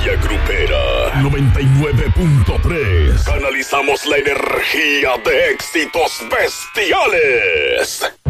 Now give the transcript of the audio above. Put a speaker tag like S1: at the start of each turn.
S1: energía grupera. 99.3. Canalizamos la energía de éxitos bestiales.